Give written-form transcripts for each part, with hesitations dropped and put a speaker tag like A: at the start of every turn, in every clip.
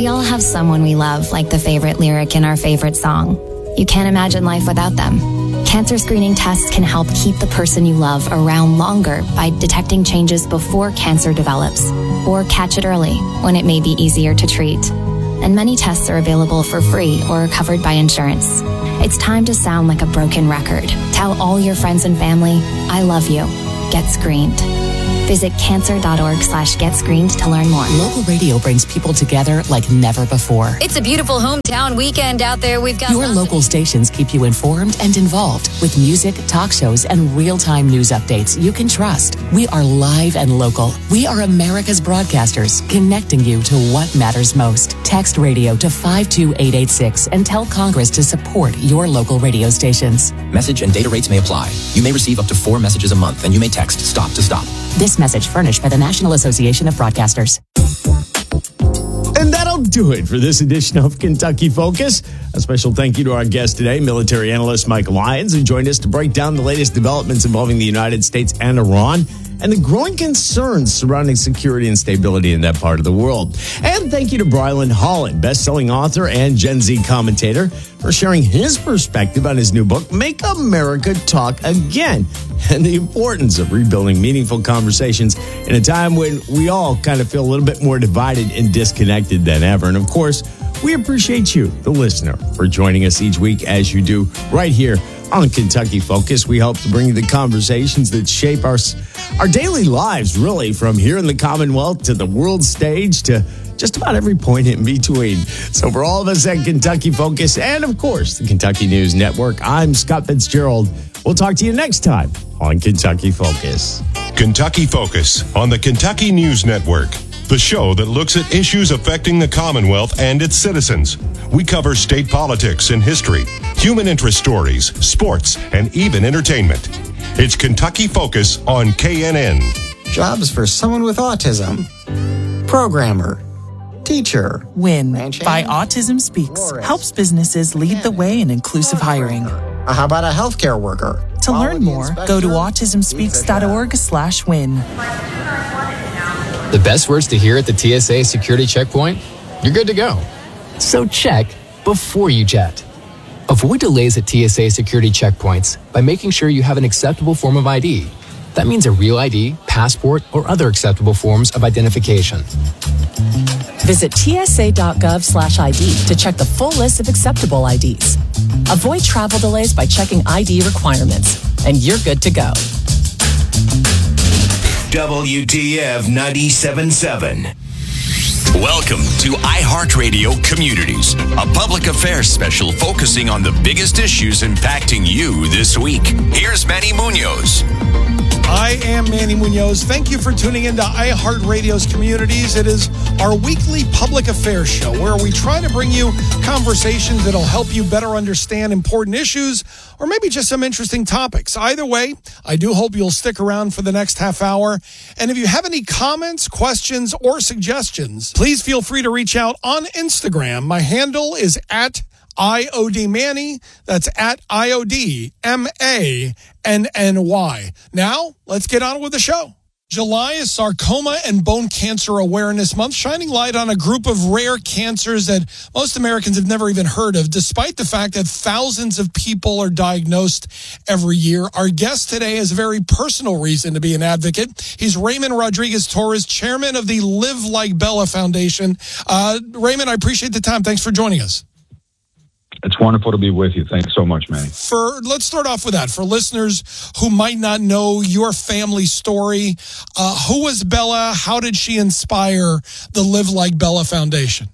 A: We all have someone we love, like the favorite lyric in our favorite song. You can't imagine life without them. Cancer screening tests can help keep the person you love around longer by detecting changes before cancer develops, or catch it early when it may be easier to treat. And many tests are available for free or covered by insurance. It's time to sound like a broken record. Tell all your friends and family, I love you. Get screened. Visit cancer.org/getscreened to learn more.
B: Local radio brings people together like never before.
C: It's a beautiful hometown weekend out there. We've got
B: your local stations keep you informed and involved with music, talk shows, and real-time news updates you can trust. We are live and local. We are America's broadcasters, connecting you to what matters most. Text radio to 52886 and tell Congress to support your local radio stations.
D: Message and data rates may apply. You may receive up to 4 messages a month, and you may text STOP to STOP.
B: This message furnished by the National Association of Broadcasters.
E: And that'll do it for this edition of Kentucky Focus. A special thank you to our guest today, military analyst Mike Lyons, who joined us to break down the latest developments involving the United States and Iran and the growing concerns surrounding security and stability in that part of the world. And thank you to Brylan Holland, best-selling author and Gen Z commentator, for sharing his perspective on his new book, Make America Talk Again, and the importance of rebuilding meaningful conversations in a time when we all kind of feel a little bit more divided and disconnected than ever. And of course, we appreciate you, the listener, for joining us each week as you do right here on Kentucky Focus. We hope to bring you the conversations that shape our daily lives, really, from here in the Commonwealth to the world stage to just about every point in between. So for all of us at Kentucky Focus and, of course, the Kentucky News Network, I'm Scott Fitzgerald. We'll talk to you next time on Kentucky Focus.
F: Kentucky Focus on the Kentucky News Network, the show that looks at issues affecting the Commonwealth and its citizens. We cover state politics and history, human interest stories, sports, and even entertainment. It's Kentucky Focus on KNN.
G: Jobs for someone with autism. Programmer. Teacher.
H: WIN by Autism Speaks helps businesses lead the way in inclusive hiring.
G: How about a healthcare worker?
H: To learn more, go to autismspeaks.org/win.
I: The best words to hear at the TSA security checkpoint? You're good to go. So check before you jet. Avoid delays at TSA security checkpoints by making sure you have an acceptable form of ID. That means a real ID, passport, or other acceptable forms of identification.
J: Visit tsa.gov/ID to check the full list of acceptable IDs. Avoid travel delays by checking ID requirements, and you're good to go.
K: WTF 97.7.
L: Welcome to iHeartRadio Communities, a public affairs special focusing on the biggest issues impacting you this week. Here's Manny Munoz.
M: I am Manny Munoz. Thank you for tuning into iHeartRadio's Communities. It is our weekly public affairs show where we try to bring you conversations that'll help you better understand important issues or maybe just some interesting topics. Either way, I do hope you'll stick around for the next half hour. And if you have any comments, questions, or suggestions, please feel free to reach out on Instagram. My handle is at IOD Manny. That's at IOD MANNY. Now, let's get on with the show. July is Sarcoma and Bone Cancer Awareness Month, shining light on a group of rare cancers that most Americans have never even heard of, despite the fact that thousands of people are diagnosed every year. Our guest today has a very personal reason to be an advocate. He's Raymond Rodriguez-Torres, chairman of the Live Like Bella Foundation. Raymond, I appreciate the time. Thanks for joining us.
N: It's wonderful to be with you. Thanks so much, Manny.
M: Let's start off with that. For listeners who might not know your family story, who was Bella? How did she inspire the Live Like Bella Foundation?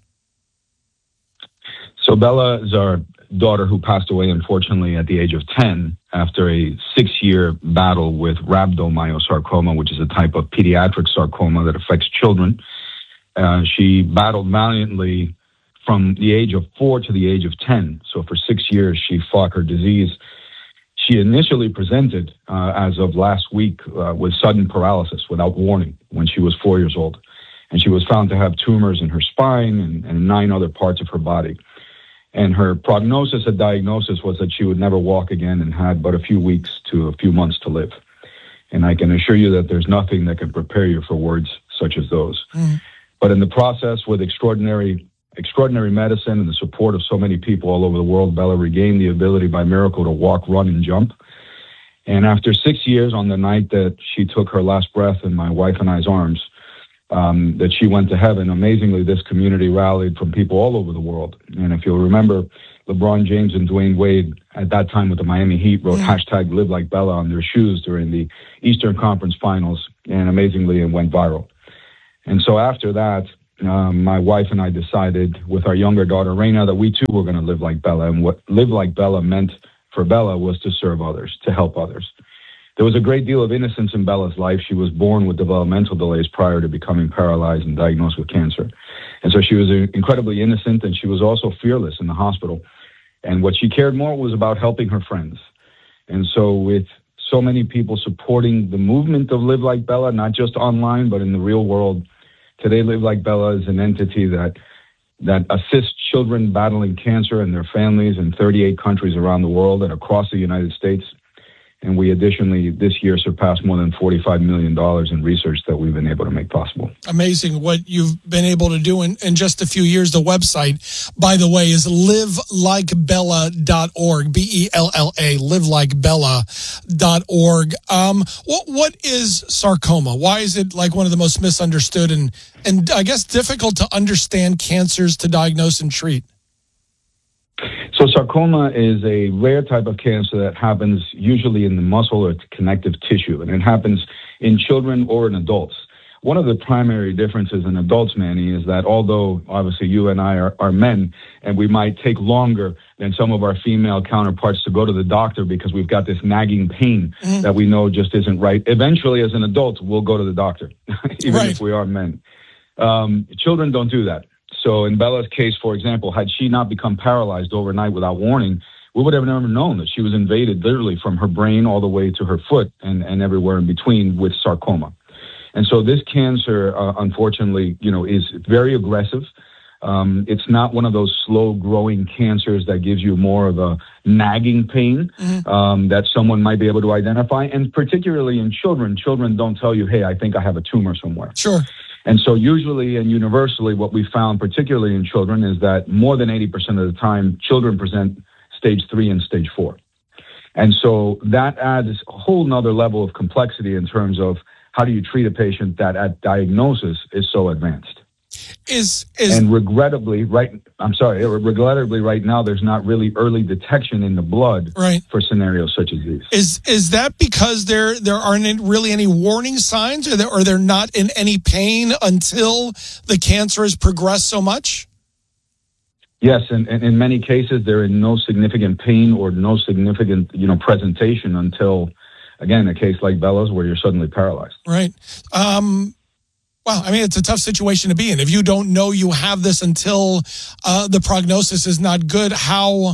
N: So Bella is our daughter who passed away, unfortunately, at the age of 10 after a 6-year battle with rhabdomyosarcoma, which is a type of pediatric sarcoma that affects children. She battled valiantly from the age of 4 to the age of 10. So for 6 years, she fought her disease. She initially presented, as of last week, with sudden paralysis without warning when she was 4 years old. And she was found to have tumors in her spine and 9 other parts of her body. And her prognosis at diagnosis was that she would never walk again and had but a few weeks to a few months to live. And I can assure you that there's nothing that can prepare you for words such as those. Mm. But in the process, with extraordinary extraordinary medicine and the support of so many people all over the world, Bella regained the ability by miracle to walk, run, and jump. And after 6 years, on the night that she took her last breath in my wife and I's arms, that she went to heaven, amazingly, this community rallied from people all over the world. And if you'll remember, LeBron James and Dwayne Wade, at that time with the Miami Heat, wrote hashtag Live Like Bella on their shoes during the Eastern Conference Finals. And amazingly, it went viral. And so after that, my wife and I decided with our younger daughter, Reina, that we too were going to live like Bella. And what live like Bella meant for Bella was to serve others, to help others. There was a great deal of innocence in Bella's life. She was born with developmental delays prior to becoming paralyzed and diagnosed with cancer. And so she was incredibly innocent, and she was also fearless in the hospital. And what she cared more was about helping her friends. And so with so many people supporting the movement of Live Like Bella, not just online, but in the real world, today Live Like Bella is an entity that assists children battling cancer and their families in 38 countries around the world and across the United States. And we additionally, this year, surpassed more than $45 million in research that we've been able to make possible.
M: Amazing what you've been able to do in just a few years. The website, by the way, is livelikebella.org, B-E-L-L-A, livelikebella.org. What is sarcoma? Why is it like one of the most misunderstood and I guess difficult to understand cancers to diagnose and treat?
N: So sarcoma is a rare type of cancer that happens usually in the muscle or connective tissue, and it happens in children or in adults. One of the primary differences in adults, Manny, is that although obviously you and I are men, and we might take longer than some of our female counterparts to go to the doctor because we've got this nagging pain that we know just isn't right. Eventually, as an adult, we'll go to the doctor, even if we are men. Children don't do that. So in Bella's case, for example, had she not become paralyzed overnight without warning, we would have never known that she was invaded literally from her brain all the way to her foot and everywhere in between with sarcoma. And so this cancer, unfortunately, is very aggressive. It's not one of those slow-growing cancers that gives you more of a nagging pain that someone might be able to identify. And particularly in children don't tell you, hey, I think I have a tumor somewhere.
M: Sure.
N: And so usually and universally what we found, particularly in children, is that more than 80% of the time, children present stage 3 and stage 4. And so that adds a whole nother level of complexity in terms of how do you treat a patient that at diagnosis is so advanced. And regrettably right now, there's not really early detection in the blood for scenarios such as these.
M: Is that because there aren't really any warning signs, or they're not in any pain until the cancer has progressed so much?
N: Yes, and in many cases, they're in no significant pain or no significant presentation until, again, a case like Bella's where you're suddenly paralyzed.
M: Right. Well, I mean, it's a tough situation to be in. If you don't know you have this until the prognosis is not good, how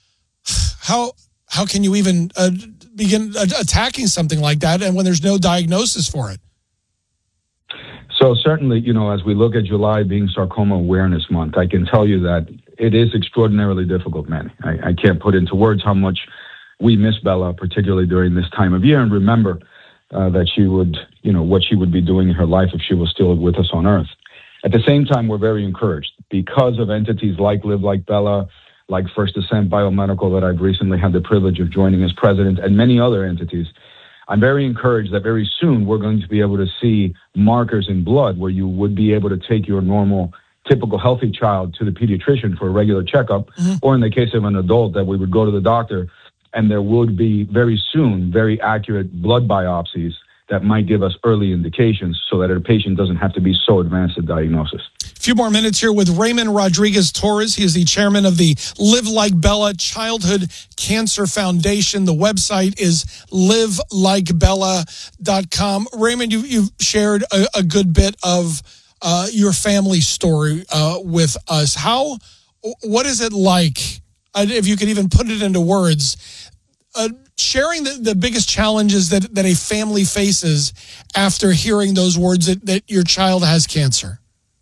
M: can you even begin attacking something like that, and when there's no diagnosis for it?
N: So certainly, as we look at July being Sarcoma Awareness Month, I can tell you that it is extraordinarily difficult, Manny. I can't put into words how much we miss Bella, particularly during this time of year, and remember that she would, what she would be doing in her life if she was still with us on Earth. At the same time, we're very encouraged because of entities like Live Like Bella, like First Ascent Biomedical that I've recently had the privilege of joining as president, and many other entities. I'm very encouraged that very soon we're going to be able to see markers in blood where you would be able to take your normal, typical healthy child to the pediatrician for a regular checkup, or in the case of an adult that we would go to the doctor, and there would be very soon very accurate blood biopsies that might give us early indications so that a patient doesn't have to be so advanced at diagnosis.
M: A few more minutes here with Raymond Rodriguez Torres. He is the chairman of the Live Like Bella Childhood Cancer Foundation. The website is livelikebella.com. Raymond, you've shared a good bit of your family story with us. What is it like, if you could even put it into words, sharing the biggest challenges that a family faces after hearing those words that your child has cancer?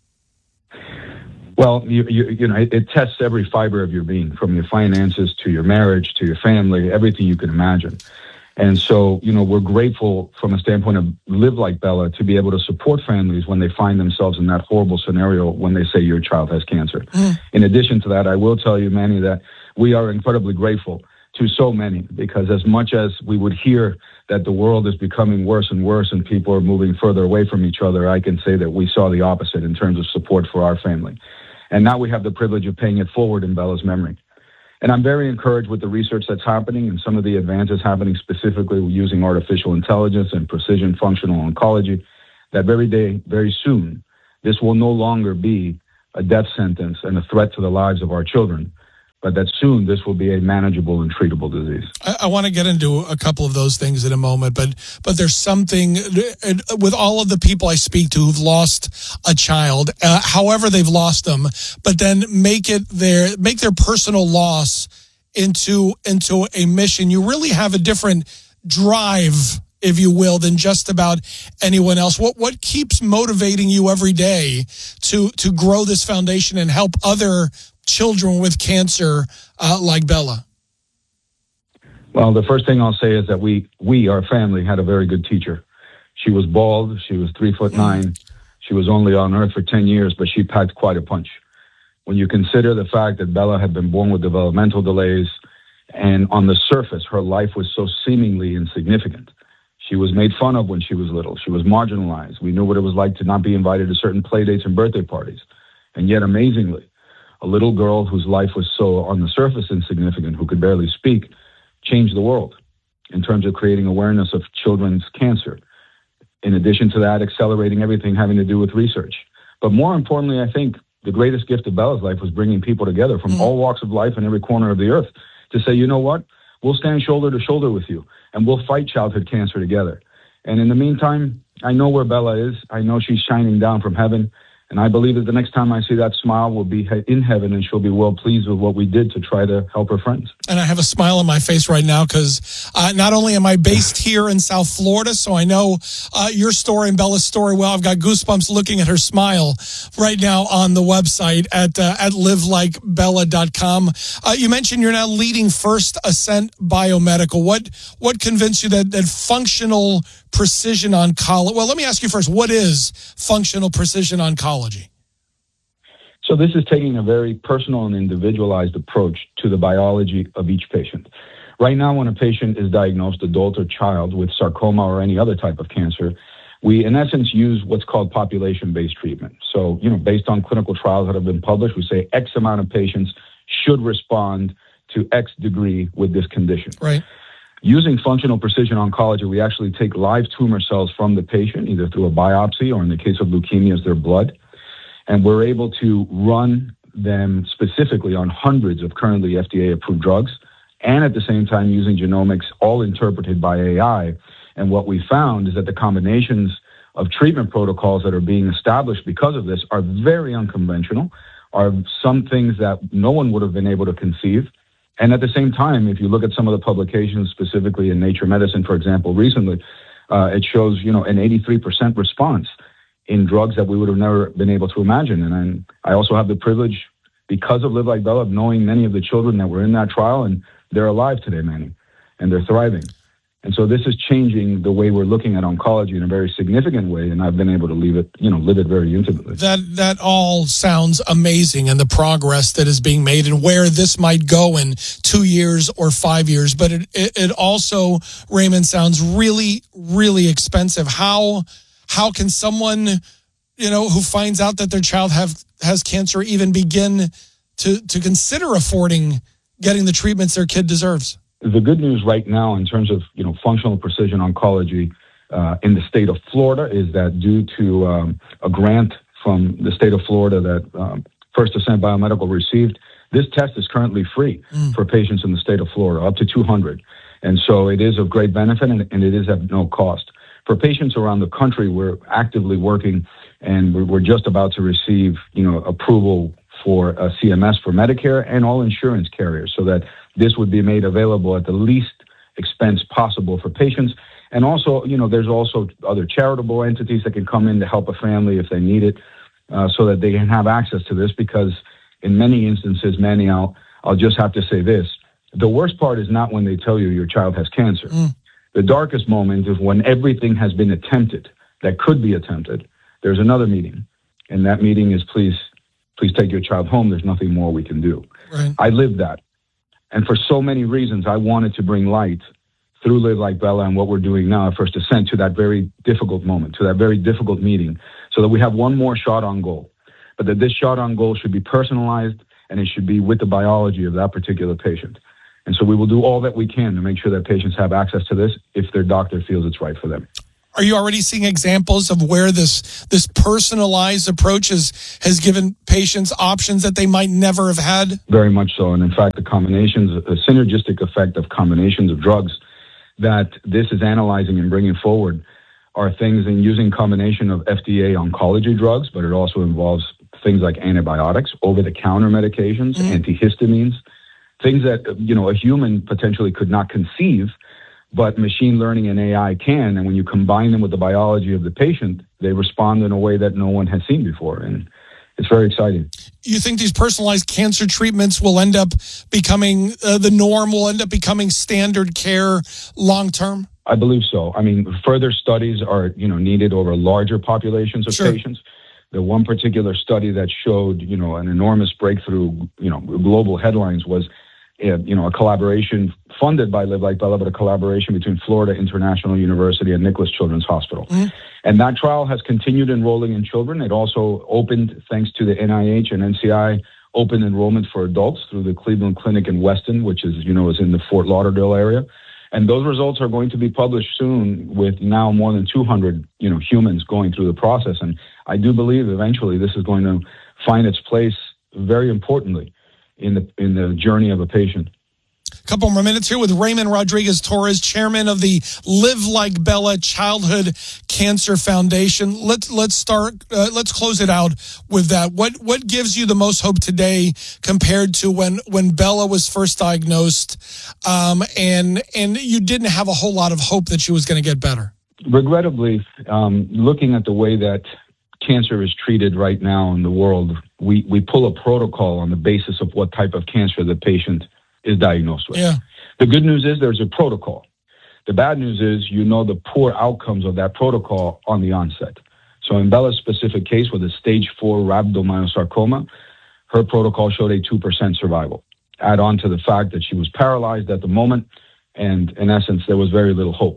N: Well, it tests every fiber of your being, from your finances to your marriage to your family, everything you can imagine. And so, we're grateful from a standpoint of Live Like Bella to be able to support families when they find themselves in that horrible scenario when they say your child has cancer. In addition to that, I will tell you, Manny, that we are incredibly grateful to so many, because as much as we would hear that the world is becoming worse and worse and people are moving further away from each other, I can say that we saw the opposite in terms of support for our family. And now we have the privilege of paying it forward in Bella's memory. And I'm very encouraged with the research that's happening and some of the advances happening specifically using artificial intelligence and precision functional oncology, that very soon, this will no longer be a death sentence and a threat to the lives of our children, but that soon this will be a manageable and treatable disease.
M: I want to get into a couple of those things in a moment, but there's something with all of the people I speak to who've lost a child, however they've lost them, but then make their personal loss into a mission. You really have a different drive, if you will, than just about anyone else. What keeps motivating you every day to grow this foundation and help other children with cancer like Bella?
N: Well, the first thing I'll say is that we, our family, had a very good teacher. She was bald. She was 3'9". She was only on earth for 10 years, but she packed quite a punch. When you consider the fact that Bella had been born with developmental delays, and on the surface, her life was so seemingly insignificant. She was made fun of when she was little. She was marginalized. We knew what it was like to not be invited to certain play dates and birthday parties. And yet, amazingly, a little girl whose life was so on the surface insignificant, who could barely speak, changed the world in terms of creating awareness of children's cancer. In addition to that, accelerating everything having to do with research. But more importantly, I think the greatest gift of Bella's life was bringing people together from all walks of life and every corner of the earth to say, you know what, we'll stand shoulder to shoulder with you and we'll fight childhood cancer together. And in the meantime, I know where Bella is. I know she's shining down from heaven. And I believe that the next time I see that smile, we'll be in heaven and she'll be well pleased with what we did to try to help her friends.
M: And I have a smile on my face right now because not only am I based here in South Florida, so I know your story and Bella's story well. I've got goosebumps looking at her smile right now on the website at livelikebella.com. You mentioned you're now leading First Ascent Biomedical. What convinced you that functional precision oncology? Well, let me ask you first, what is functional precision oncology?
N: So this is taking a very personal and individualized approach to the biology of each patient. Right now, when a patient is diagnosed, adult or child, with sarcoma or any other type of cancer, we, in essence, use what's called population-based treatment. So, based on clinical trials that have been published, we say X amount of patients should respond to X degree with this condition.
M: Right.
N: Using functional precision oncology, we actually take live tumor cells from the patient, either through a biopsy or in the case of leukemias, their blood, and we're able to run them specifically on hundreds of currently FDA-approved drugs, and at the same time using genomics, all interpreted by AI. And what we found is that the combinations of treatment protocols that are being established because of this are very unconventional, are some things that no one would have been able to conceive. And at the same time, if you look at some of the publications, specifically in Nature Medicine, for example, recently, it shows, an 83% response in drugs that we would have never been able to imagine. And I also have the privilege, because of Live Like Bella, of knowing many of the children that were in that trial, and they're alive today, Manny, and they're thriving. And so this is changing the way we're looking at oncology in a very significant way, and I've been able to live it very intimately.
M: That all sounds amazing, and the progress that is being made and where this might go in 2 years or 5 years. But it also, Raymond, sounds really, really expensive. How can someone, who finds out that their child has cancer even begin to consider affording getting the treatments their kid deserves?
N: The good news right now in terms of, functional precision oncology in the state of Florida is that due to a grant from the state of Florida that First Ascent Biomedical received, this test is currently free for patients in the state of Florida, up to 200. And so it is of great benefit and it is at no cost. For patients around the country, we're actively working and we're just about to receive, approval for CMS for Medicare and all insurance carriers so that this would be made available at the least expense possible for patients. And also, there's also other charitable entities that can come in to help a family if they need it so that they can have access to this because in many instances, Manny, I'll just have to say this. The worst part is not when they tell you your child has cancer. The darkest moment is when everything has been attempted, that could be attempted. There's another meeting, and that meeting is please take your child home. There's nothing more we can do.
M: Right.
N: I lived that. And for so many reasons, I wanted to bring light through Live Like Bella and what we're doing now at First Ascent to that very difficult moment, to that very difficult meeting, so that we have one more shot on goal. But that this shot on goal should be personalized, and it should be with the biology of that particular patient. And so we will do all that we can to make sure that patients have access to this if their doctor feels it's right for them.
M: Are you already seeing examples of where this personalized approach has given patients options that they might never have had?
N: Very much so. And in fact, a synergistic effect of combinations of drugs that this is analyzing and bringing forward are things in using combination of FDA oncology drugs, but it also involves things like antibiotics, over-the-counter medications, antihistamines, things that, a human potentially could not conceive, but machine learning and AI can. And when you combine them with the biology of the patient, they respond in a way that no one has seen before. And it's very exciting.
M: You think these personalized cancer treatments will end up becoming the norm, will end up becoming standard care long term?
N: I believe so. I mean, further studies are, needed over larger populations of patients. The one particular study that showed, an enormous breakthrough, global headlines was, a collaboration funded by Live Like Bella, but a collaboration between Florida International University and Nicholas Children's Hospital. And that trial has continued enrolling in children. It also opened, thanks to the NIH and NCI, open enrollment for adults through the Cleveland Clinic in Weston, which is, is in the Fort Lauderdale area. And those results are going to be published soon with now more than 200, humans going through the process. And I do believe eventually this is going to find its place very importantly in the journey of a patient.
M: A couple more minutes here with Raymond Rodriguez Torres, chairman of the Live Like Bella Childhood Cancer Foundation. Let's close it out with that. What gives you the most hope today compared to when Bella was first diagnosed, and you didn't have a whole lot of hope that she was going to get better?
N: Regrettably, looking at the way that cancer is treated right now in the world, we pull a protocol on the basis of what type of cancer the patient is diagnosed with.
M: Yeah.
N: The good news is there's a protocol. The bad news is the poor outcomes of that protocol on the onset. So in Bella's specific case with a stage 4 rhabdomyosarcoma, her protocol showed a 2% survival. Add on to the fact that she was paralyzed at the moment, and in essence, there was very little hope.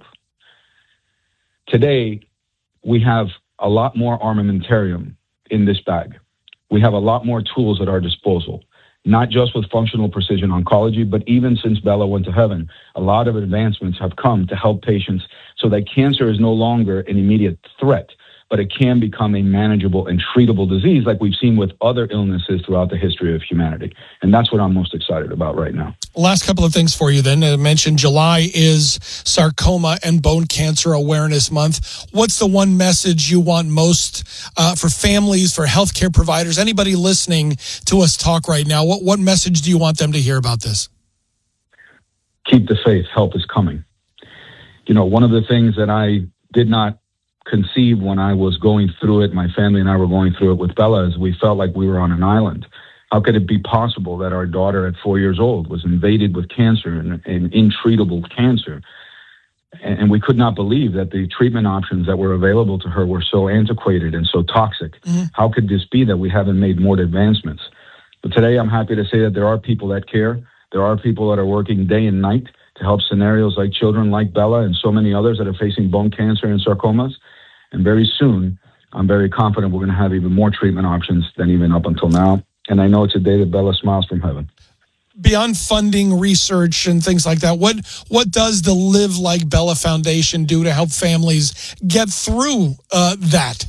N: Today, we have a lot more armamentarium in this bag. We have a lot more tools at our disposal, not just with functional precision oncology, but even since Bella went to heaven, a lot of advancements have come to help patients so that cancer is no longer an immediate threat, but it can become a manageable and treatable disease like we've seen with other illnesses throughout the history of humanity. And that's what I'm most excited about right now.
M: Last couple of things for you then. I mentioned July is Sarcoma and Bone Cancer Awareness Month. What's the one message you want most for families, for healthcare providers, anybody listening to us talk right now? What message do you want them to hear about this?
N: Keep the faith. Help is coming. One of the things that I did not conceive when I was going through it, my family and I were going through it with Bella, is we felt like we were on an island. How could it be possible that our daughter at 4 years old was invaded with cancer and intreatable cancer? And we could not believe that the treatment options that were available to her were so antiquated and so toxic. How could this be that we haven't made more advancements? But today I'm happy to say that there are people that care. There are people that are working day and night to help scenarios like children like Bella and so many others that are facing bone cancer and sarcomas. And very soon, I'm very confident we're going to have even more treatment options than even up until now. And I know it's a day that Bella smiles from heaven.
M: Beyond funding research and things like that, what does the Live Like Bella Foundation do to help families get through that?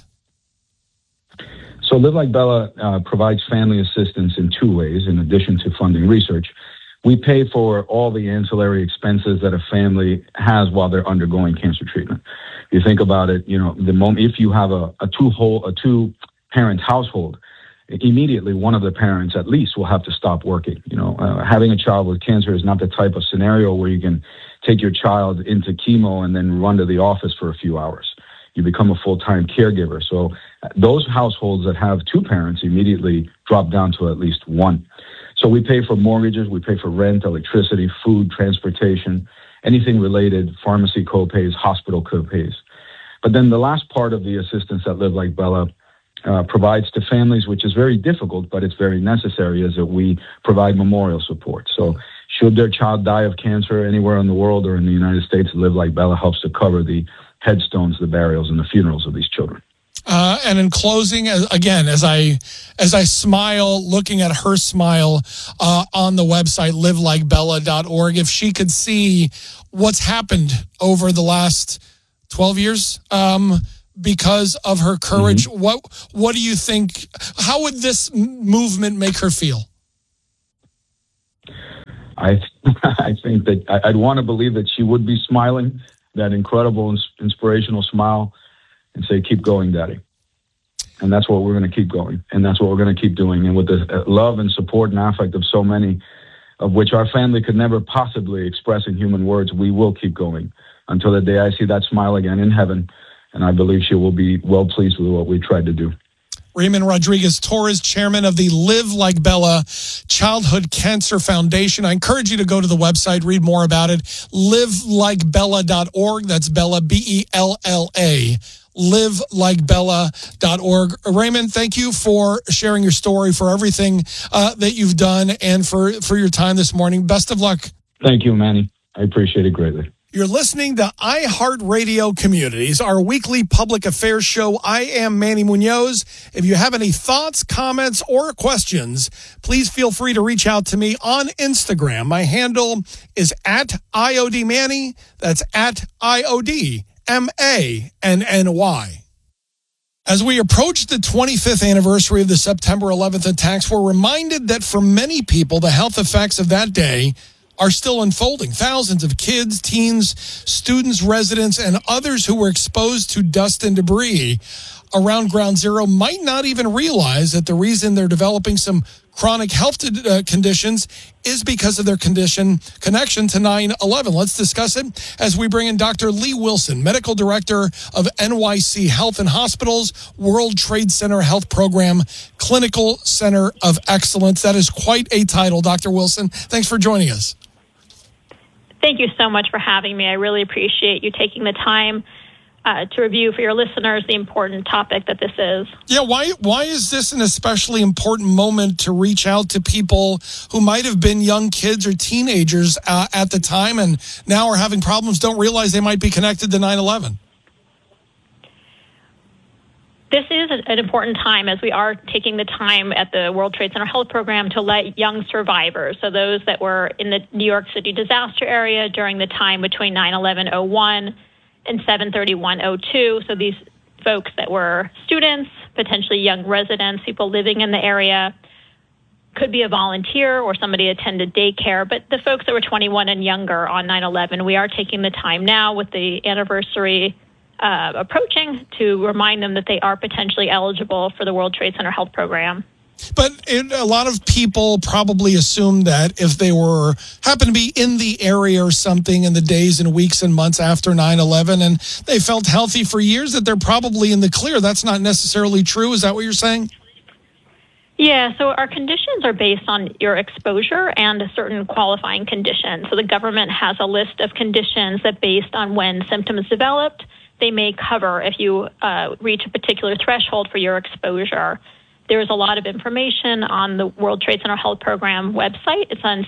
N: So Live Like Bella provides family assistance in two ways, in addition to funding research. We pay for all the ancillary expenses that a family has while they're undergoing cancer treatment. You think about it, the moment if you have a two-parent household, immediately one of the parents at least will have to stop working. Having a child with cancer is not the type of scenario where you can take your child into chemo and then run to the office for a few hours. You become a full-time caregiver. So those households that have two parents immediately drop down to at least one. So we pay for mortgages, we pay for rent, electricity, food, transportation. anything related, pharmacy copays, hospital copays. But then the last part of the assistance that Live Like Bella provides to families, which is very difficult, but it's very necessary, is that we provide memorial support. So should their child die of cancer anywhere in the world or in the United States, Live Like Bella helps to cover the headstones, the burials, and the funerals of these children.
M: And in closing, again, as I smile, looking at her smile on the website, livelikebella.org, if she could see what's happened over the last 12 years because of her courage, what do you think, how would this movement make her feel?
N: I think that I'd want to believe that she would be smiling, that incredible, inspirational smile, and say, keep going, Daddy. And that's what we're going to keep going. And that's what we're going to keep doing. And with the love and support and affect of so many, of which our family could never possibly express in human words, we will keep going until the day I see that smile again in heaven. And I believe she will be well pleased with what we tried to do.
M: Raymond Rodriguez-Torres, chairman of the Live Like Bella Childhood Cancer Foundation. I encourage you to go to the website, read more about it. livelikebella.org. That's Bella, B-E-L-L-A. livelikebella.org. Raymond, thank you for sharing your story, for everything that you've done, and for your time this morning. Best of luck.
N: Thank you, Manny. I appreciate it greatly.
M: You're listening to iHeartRadio Communities, our weekly public affairs show. I am Manny Munoz. If you have any thoughts, comments, or questions, please feel free to reach out to me on Instagram. My handle is @IODManny. That's @IODMANNY. As we approach the 25th anniversary of the September 11th attacks, we're reminded that for many people, the health effects of that day are still unfolding. Thousands of kids, teens, students, residents, and others who were exposed to dust and debris around Ground Zero might not even realize that the reason they're developing some chronic health conditions is because of their connection to 9/11. Let's discuss it as we bring in Dr. Lee Wilson, Medical Director of NYC Health and Hospitals World Trade Center Health Program, Clinical Center of Excellence. That is quite a title, Dr. Wilson. Thanks for joining us.
O: Thank you so much for having me. I really appreciate you taking the time to review for your listeners the important topic that this is.
M: Yeah, why is this an especially important moment to reach out to people who might have been young kids or teenagers at the time and now are having problems, don't realize they might be connected to 9/11?
O: This is an important time as we are taking the time at the World Trade Center Health Program to let young survivors, so those that were in the New York City disaster area during the time between 9/11-01 and 7/31-02, so these folks that were students, potentially young residents, people living in the area, could be a volunteer or somebody attended daycare, but the folks that were 21 and younger on 9/11, we are taking the time now with the anniversary approaching to remind them that they are potentially eligible for the World Trade Center Health Program.
M: But a lot of people probably assume that if they happen to be in the area or something in the days and weeks and months after 9/11 and they felt healthy for years, that they're probably in the clear. That's not necessarily true. Is that what you're saying?
O: Yeah, so our conditions are based on your exposure and certain qualifying conditions. So the government has a list of conditions that, based on when symptoms developed, they may cover if you reach a particular threshold for your exposure. There's a lot of information on the World Trade Center Health Program website. It's on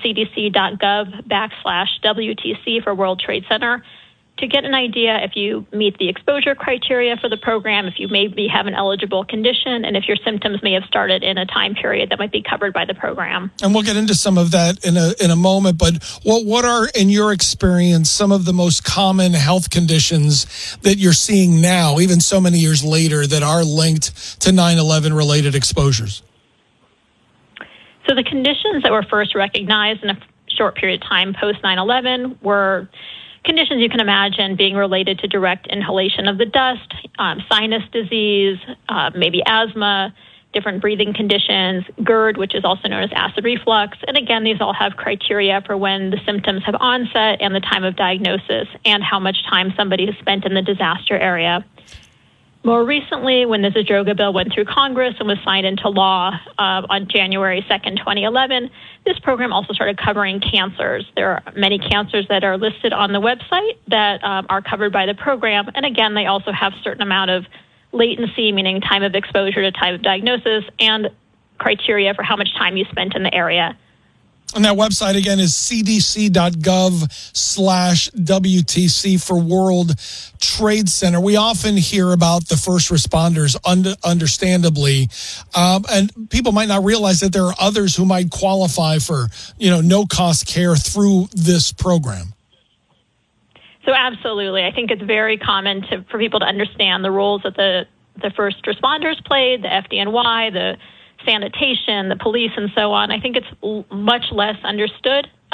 O: cdc.gov/WTC for World Trade Center to get an idea if you meet the exposure criteria for the program, if you maybe have an eligible condition, and if your symptoms may have started in a time period that might be covered by the program.
M: And we'll get into some of that in a moment, but what are, in your experience, some of the most common health conditions that you're seeing now, even so many years later, that are linked to 9/11 related exposures?
O: So the conditions that were first recognized in a short period of time post 9/11 were conditions you can imagine being related to direct inhalation of the dust, sinus disease, maybe asthma, different breathing conditions, GERD, which is also known as acid reflux. And again, these all have criteria for when the symptoms have onset and the time of diagnosis and how much time somebody has spent in the disaster area. More recently, when the Zadroga bill went through Congress and was signed into law on January 2nd, 2011, this program also started covering cancers. There are many cancers that are listed on the website that are covered by the program. And again, they also have a certain amount of latency, meaning time of exposure to time of diagnosis, and criteria for how much time you spent in the area.
M: And that website, again, is cdc.gov/WTC for World Trade Center. We often hear about the first responders, understandably, and people might not realize that there are others who might qualify for, no-cost care through this program.
O: So absolutely. I think it's very common for people to understand the roles that the first responders played, the FDNY, the sanitation, the police, and so on. I think it's much less understood